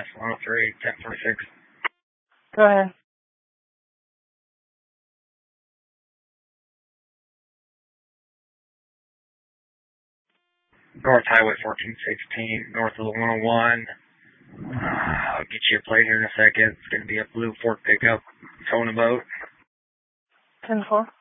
NS 103, 1046. Go ahead. North Highway 1416, north of the 101. I'll get you a plate here in a second. It's going to be a blue Ford pickup, towing a boat. 10-4.